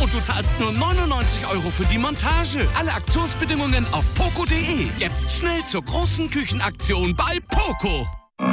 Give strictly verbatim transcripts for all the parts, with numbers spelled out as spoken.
Und du zahlst nur neunundneunzig Euro für die Montage. Alle Aktionsbedingungen auf poco punkt de. Jetzt schnell zur großen Küchenaktion bei Poco.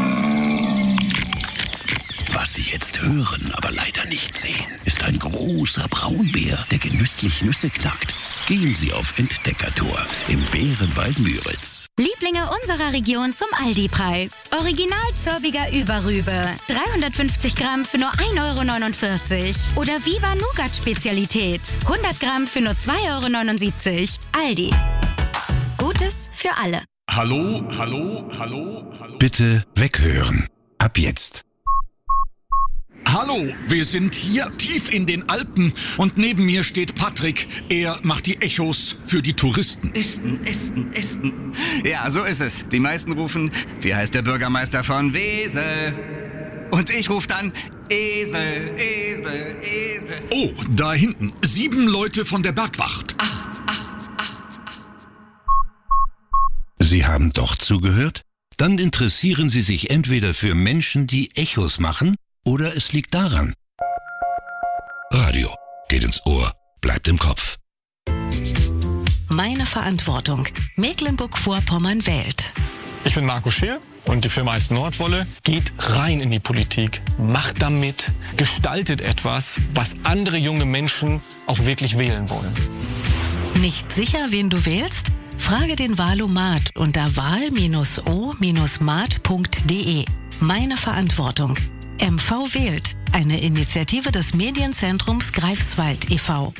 Was Sie jetzt hören, aber leider nicht sehen, ist ein großer Braunbär, der genüsslich Nüsse knackt. Gehen Sie auf Entdeckertour im Bärenwald Müritz. Lieblinge unserer Region zum Aldi-Preis. Original zörbiger Überrübe. dreihundertfünfzig Gramm für nur ein Euro neunundvierzig. Oder Viva Nougat-Spezialität. hundert Gramm für nur zwei Euro neunundsiebzig. Aldi. Gutes für alle. Hallo, hallo, hallo, hallo. Bitte weghören. Ab jetzt. Hallo, wir sind hier tief in den Alpen und neben mir steht Patrick. Er macht die Echos für die Touristen. Esten, Esten, Esten. Ja, so ist es. Die meisten rufen, wie heißt der Bürgermeister von Wesel? Und ich rufe dann, Esel, Esel, Esel. Oh, da hinten, sieben Leute von der Bergwacht. Acht, acht, acht, acht. Sie haben doch zugehört? Dann interessieren Sie sich entweder für Menschen, die Echos machen, oder es liegt daran. Radio geht ins Ohr, bleibt im Kopf. Meine Verantwortung. Mecklenburg-Vorpommern wählt. Ich bin Marco Scheer und die Firma heißt Nordwolle. Geht rein in die Politik, macht damit, gestaltet etwas, was andere junge Menschen auch wirklich wählen wollen. Nicht sicher, wen du wählst? Frage den Wahlomat unter wahl Bindestrich o Bindestrich mat punkt de. Meine Verantwortung. M V wählt, eine Initiative des Medienzentrums Greifswald e V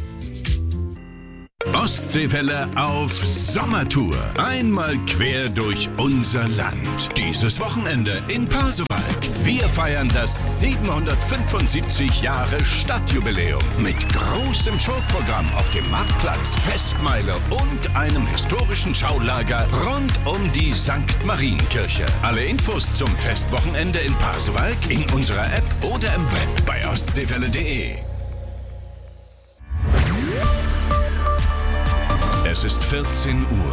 Ostseewelle auf Sommertour. Einmal quer durch unser Land. Dieses Wochenende in Pasewalk. Wir feiern das siebenhundertfünfundsiebzig Jahre Stadtjubiläum mit großem Showprogramm auf dem Marktplatz, Festmeile und einem historischen Schaulager rund um die Sankt Marienkirche. Alle Infos zum Festwochenende in Pasewalk in unserer App oder im Web bei ostseewelle punkt de. Es ist vierzehn Uhr.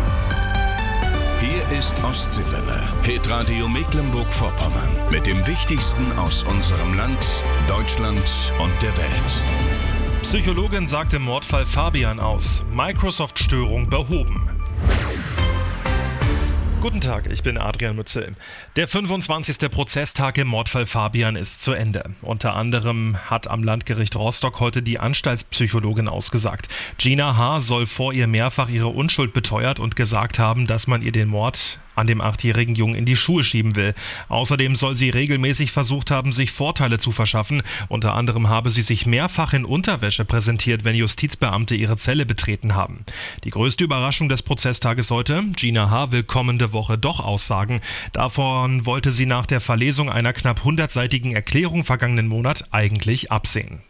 Hier ist Ostseewelle, Hitradio Mecklenburg-Vorpommern mit dem Wichtigsten aus unserem Land, Deutschland und der Welt. Psychologin sagt im Mordfall Fabian aus. Microsoft-Störung behoben. Guten Tag, ich bin Adrian Mützel. Der fünfundzwanzigste Prozesstag im Mordfall Fabian ist zu Ende. Unter anderem hat am Landgericht Rostock heute die Anstaltspsychologin ausgesagt. Gina H. soll vor ihr mehrfach ihre Unschuld beteuert und gesagt haben, dass man ihr den Mord an dem achtjährigen Jungen in die Schuhe schieben will. Außerdem soll sie regelmäßig versucht haben, sich Vorteile zu verschaffen. Unter anderem habe sie sich mehrfach in Unterwäsche präsentiert, wenn Justizbeamte ihre Zelle betreten haben. Die größte Überraschung des Prozesstages heute: Gina H. will kommende Woche doch aussagen. Davon wollte sie nach der Verlesung einer knapp hundertseitigen Erklärung vergangenen Monat eigentlich absehen.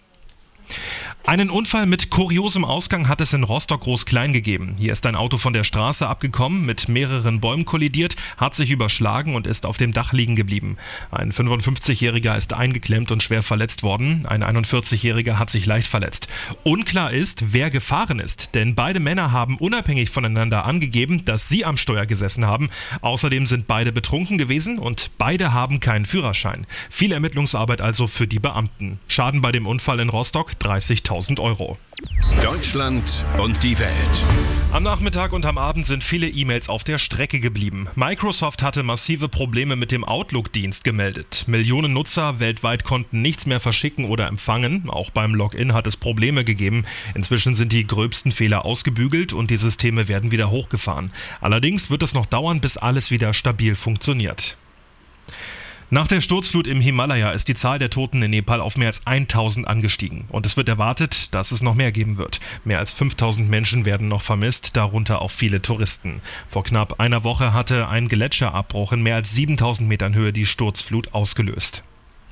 Einen Unfall mit kuriosem Ausgang hat es in Rostock-Groß-Klein gegeben. Hier ist ein Auto von der Straße abgekommen, mit mehreren Bäumen kollidiert, hat sich überschlagen und ist auf dem Dach liegen geblieben. Ein fünfundfünfzigjähriger ist eingeklemmt und schwer verletzt worden. Ein einundvierzigjähriger hat sich leicht verletzt. Unklar ist, wer gefahren ist, denn beide Männer haben unabhängig voneinander angegeben, dass sie am Steuer gesessen haben. Außerdem sind beide betrunken gewesen und beide haben keinen Führerschein. Viel Ermittlungsarbeit also für die Beamten. Schaden bei dem Unfall in Rostock: dreißigtausend Euro. Deutschland und die Welt. Am Nachmittag und am Abend sind viele E-Mails auf der Strecke geblieben. Microsoft hatte massive Probleme mit dem Outlook-Dienst gemeldet. Millionen Nutzer weltweit konnten nichts mehr verschicken oder empfangen. Auch beim Login hat es Probleme gegeben. Inzwischen sind die gröbsten Fehler ausgebügelt und die Systeme werden wieder hochgefahren. Allerdings wird es noch dauern, bis alles wieder stabil funktioniert. Nach der Sturzflut im Himalaya ist die Zahl der Toten in Nepal auf mehr als tausend angestiegen. Und es wird erwartet, dass es noch mehr geben wird. Mehr als fünftausend Menschen werden noch vermisst, darunter auch viele Touristen. Vor knapp einer Woche hatte ein Gletscherabbruch in mehr als siebentausend Metern Höhe die Sturzflut ausgelöst.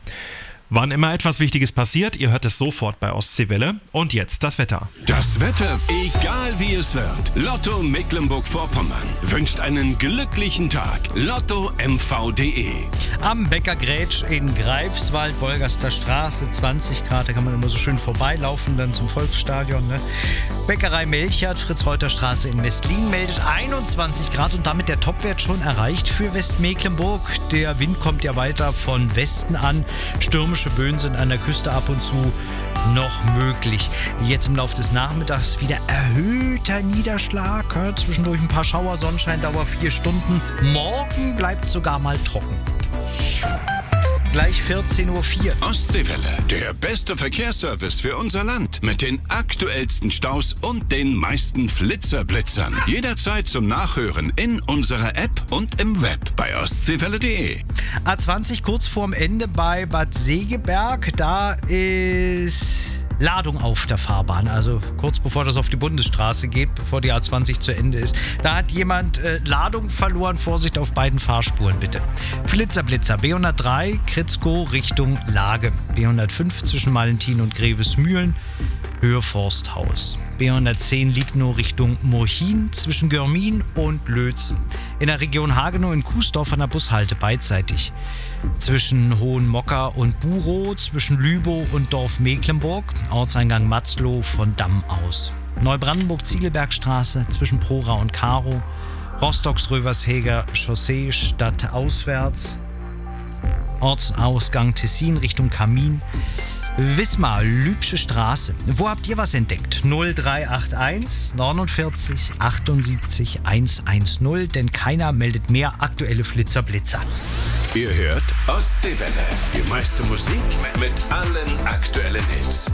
Wann immer etwas Wichtiges passiert, ihr hört es sofort bei Ostseewelle. Und jetzt das Wetter. Das Wetter, egal wie es wird. Lotto Mecklenburg-Vorpommern wünscht einen glücklichen Tag. Lotto M V punkt de. Am Bäcker Grätsch in Greifswald, Wolgaster Straße, zwanzig Grad. Da kann man immer so schön vorbeilaufen, dann zum Volksstadion. Ne? Bäckerei Melchert, Fritz-Reuter-Straße in Westlin meldet einundzwanzig Grad und damit der Topwert schon erreicht für Westmecklenburg. Der Wind kommt ja weiter von Westen an. Stürmisch Stürmische Böen sind an der Küste ab und zu noch möglich. Jetzt im Laufe des Nachmittags wieder erhöhter Niederschlag. Ja, zwischendurch ein paar Schauer, Sonnenschein, Dauer vier Stunden. Morgen bleibt es sogar mal trocken. Gleich vierzehn Uhr vier. Ostseewelle, der beste Verkehrsservice für unser Land. Mit den aktuellsten Staus und den meisten Flitzerblitzern. Jederzeit zum Nachhören in unserer App und im Web bei ostseewelle punkt de. A zwanzig kurz vorm Ende bei Bad Segeberg. Da ist Ladung auf der Fahrbahn, also kurz bevor das auf die Bundesstraße geht, bevor die A zwanzig zu Ende ist. Da hat jemand äh, Ladung verloren. Vorsicht auf beiden Fahrspuren, bitte. Flitzerblitzer, B hundertdrei, Kritzkow Richtung Lage. B hundertfünf zwischen Malentin und Grevesmühlen, Höhe Forsthaus. B hundertzehn Liegnow Richtung Murchin zwischen Görmin und Lötzen. In der Region Hagenow in Kuesdorf an der Bushalte beidseitig. Zwischen Hohenmocker und Burow, zwischen Lübow und Dorf Mecklenburg, Ortseingang Matzlow von Damm aus. Neubrandenburg-Ziegelbergstraße zwischen Prora und Karow, Rostocks-Rövershäger Chaussee stadtauswärts, Ortsausgang Tessin Richtung Kamin, Wismar, Lübsche Straße. Wo habt ihr was entdeckt? null drei acht eins neunundvierzig achtundsiebzig hundertzehn, denn keiner meldet mehr aktuelle Flitzerblitzer. Ihr hört Ostseewelle, die meiste Musik mit allen aktuellen Hits.